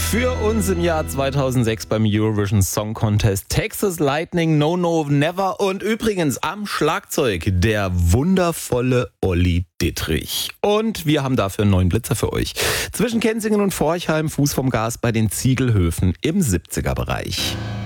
Für uns im Jahr 2006 beim Eurovision Song Contest Texas Lightning, No No Never und übrigens am Schlagzeug der wundervolle Olli Dittrich. Und wir haben dafür einen neuen Blitzer für euch. Zwischen Kenzingen und Forchheim, Fuß vom Gas bei den Ziegelhöfen im 70er Bereich.